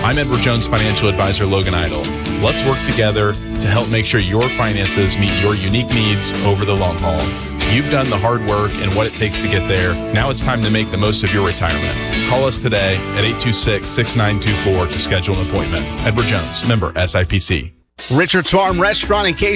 I'm Edward Jones financial advisor Logan Idle. Let's work together to help make sure your finances meet your unique needs over the long haul. You've done the hard work and what it takes to get there. Now it's time to make the most of your retirement. Call us today at 826-6924 to schedule an appointment. Edward Jones, member SIPC. Richard's Farm Restaurant in Case